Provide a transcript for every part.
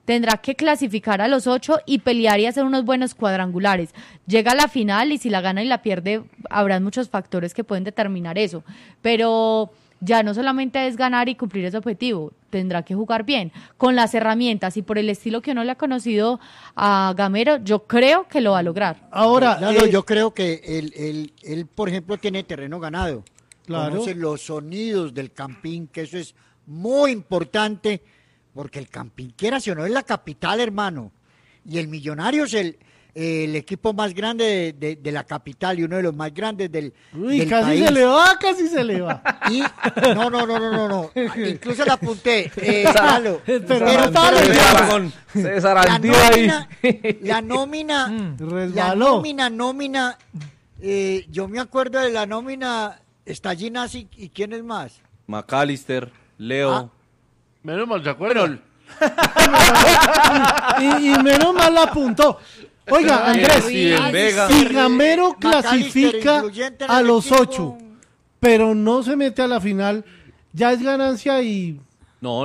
tendrá que clasificar a los 8 y pelear y hacer unos buenos cuadrangulares. Llega a la final y si la gana y la pierde, habrán muchos factores que pueden determinar eso, pero ya no solamente es ganar y cumplir ese objetivo, tendrá que jugar bien, con las herramientas y por el estilo que uno le ha conocido a Gamero, yo creo que lo va a lograr. Ahora, claro, yo creo que él, por ejemplo, tiene terreno ganado. Claro. Conoce los sonidos del Campín, que eso es muy importante, porque el Campín, quiera si o no, es la capital, hermano. Y el Millonarios es el equipo más grande de la capital y uno de los más grandes del casi país. Casi se le va. Y no. Incluso la apunté. Se zarandeó ahí. La nómina. Resbaló. Yo me acuerdo de la nómina. Está Ginás y ¿quién es más? McAllister, Leo. Menos mal, ¿se acuerdan? y menos mal la apuntó. Oiga, Andrés, si Gamero clasifica a los 8, pero no se mete a la final, ya es ganancia y... No.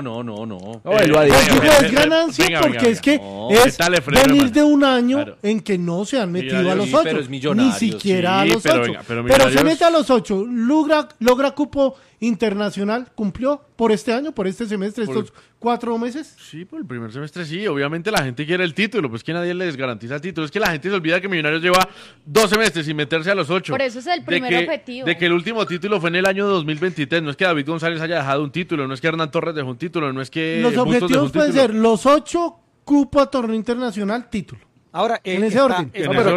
Es ganancia porque es que es venir de un año en que no se han metido a los 8, ni siquiera a los 8. Pero se mete a los 8, logra cupo internacional, cumplió por este año, por este semestre, estos 4 meses. Sí, por el primer semestre sí, obviamente la gente quiere el título, pues que nadie les garantiza el título, es que la gente se olvida que Millonarios lleva 2 semestres sin meterse a los 8. Por eso es el primer objetivo. De que el último título fue en el año 2023, no es que David González haya dejado un título, no es que Hernán Torres dejó un título, no es que... Los objetivos pueden ser los 8, cupo a torneo internacional, título. Ahora, en ese orden.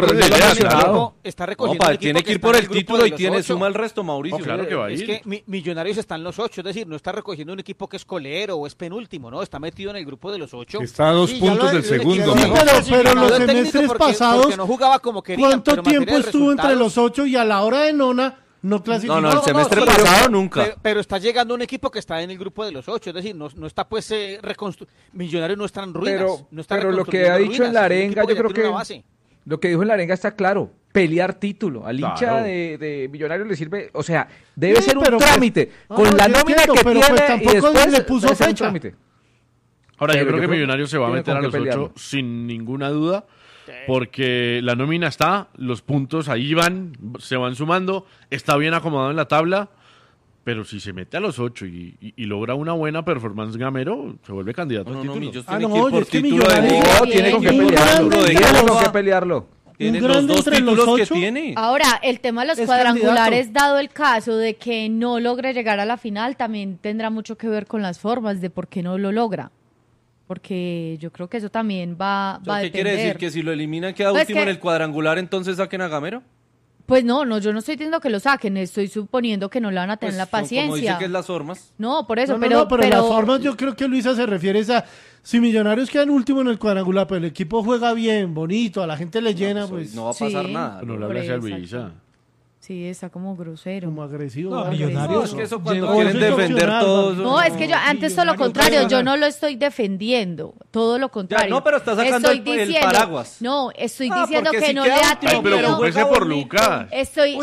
Está recogiendo tiene que ir por el título y suma el resto, Mauricio. Claro que va a ir. Es que Millonarios está en los 8, es decir, no está recogiendo un equipo que es colero o es penúltimo, ¿no? Está metido en el grupo de los 8. Está a 2 puntos del segundo. Sí, pero los semestres pasados, no jugaba como querían, ¿cuánto tiempo estuvo entre los 8 y a la hora de nona no clasificó? No, el semestre pasado nunca. Pero está llegando un equipo que está en el grupo de los 8, es decir, no está pues Millonarios no está en ruinas. Pero lo que ha dicho en la arenga, yo creo que lo que dijo en la arenga está claro, pelear título. Al hincha de Millonarios le sirve, o sea, debe ser un trámite. Con la nómina que tiene y después le puso fecha. Ahora, yo creo que Millonarios se va a meter a los 8 sin ninguna duda, porque la nómina está, los puntos ahí se van sumando, está bien acomodado en la tabla, pero si se mete a los 8 y logra una buena performance Gamero, se vuelve candidato al título. Tiene con qué pelearlo. Tiene los 2 títulos que tiene. Ahora, el tema de los cuadrangulares, dado el caso de que no logre llegar a la final, también tendrá mucho que ver con las formas de por qué no lo logra. Porque yo creo que eso también va a depender. ¿Qué quiere decir? ¿Que si lo eliminan queda último en el cuadrangular, entonces saquen a Gamero? Pues no, yo no estoy diciendo que lo saquen, estoy suponiendo que no le van a tener la paciencia. Como dice que es las formas. No, por eso, pero las formas yo creo que Luisa se refiere a si Millonarios quedan último en el cuadrangular, pero el equipo juega bien, bonito, a la gente le llena, pues no va a pasar nada. No le hables a Luisa. Sí, está como grosero. Como agresivo. No, Millonarios. Es que eso cuando quieren defender todos. No, es que yo antes todo lo contrario, yo no lo estoy defendiendo, todo lo contrario. No, pero está sacando el paraguas. No, estoy diciendo que no le ha tenido. Pero fuese por Lucas. Estoy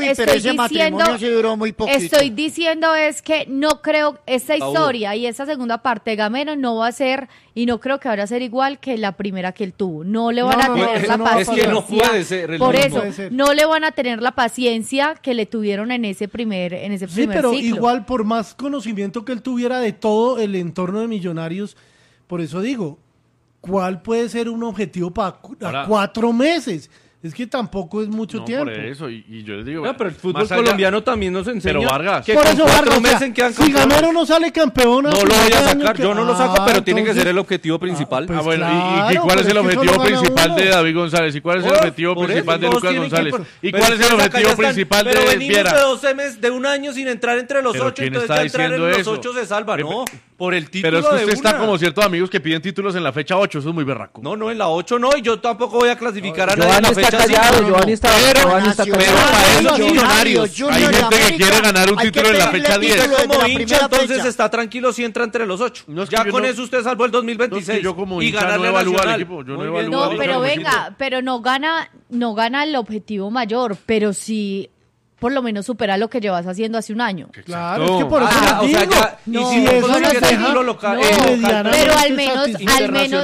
diciendo es que no creo esta historia y esa segunda parte de Gamero no va a ser y no creo que vaya a ser igual que la primera que él tuvo. No le van a tener la paciencia. Es que no puede ser. Por eso, no le van a tener la paciencia que le tuvieron en ese primer sí, pero ciclo. Igual por más conocimiento que él tuviera de todo el entorno de Millonarios, por eso digo, ¿cuál puede ser un objetivo para 4 meses? Es que tampoco es mucho tiempo. Por eso, y yo les digo... No, pero el fútbol colombiano también nos enseña... Pero Vargas... Que por eso Vargas, si Gamero no sale campeón... No lo voy a sacar, yo no lo saco, pero tiene que ser el objetivo principal. Pues bueno, claro, ¿y cuál es el objetivo principal de David González? ¿Y cuál es el objetivo principal de Lucas González? ¿Y cuál es el objetivo principal de Viera? Pero venimos de 12 meses, de un año sin entrar entre los 8, entonces ya entrar en los 8 se salva. No, por el título de Pero es que usted está como ciertos amigos que piden títulos en la fecha 8, eso es muy berraco. No, en la 8 no, y yo tampoco voy a clasificar a nadie en la fecha 5. Pero para esos Millonarios hay gente que quiere ganar un título en la fecha 10. Como hincha, entonces está tranquilo si entra entre los 8. Ya con eso usted salvó el 2026. Yo como hincha no evalúo al equipo. No, pero venga, pero no gana el objetivo mayor, pero sí por lo menos supera lo que llevas haciendo hace un año. Claro, es que por eso o sea, ya, no, y si eso no título local, pero al menos